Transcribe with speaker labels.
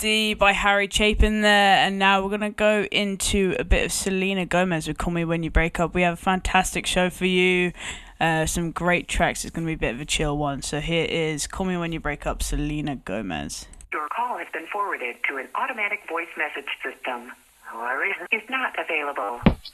Speaker 1: D by Harry Chapin there, and now we're going to go into a bit of Selena Gomez with Call Me When You Break Up. We have a fantastic show for you, some great tracks. It's going to be a bit of a chill one. So here is Call Me When You Break Up, Selena Gomez.
Speaker 2: Your call has been forwarded to an automatic voice message system. Is not available.